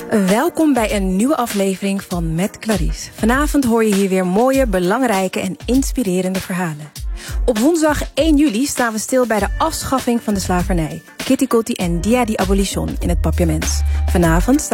Welkom bij een nieuwe aflevering van Met Clarice. Vanavond hoor je hier weer mooie, belangrijke en inspirerende verhalen. Op woensdag 1 juli staan we stil bij de afschaffing van de slavernij. Kitty Kotti en Dia di Abolition in het Papiaments. Vanavond